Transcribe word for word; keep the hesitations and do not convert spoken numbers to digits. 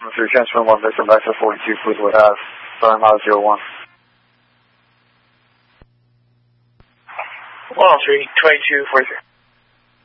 three, transfer one, victim back to forty-two, Fleetwood Ave, starting miles zero one. one oh three, twenty-two, forty-three.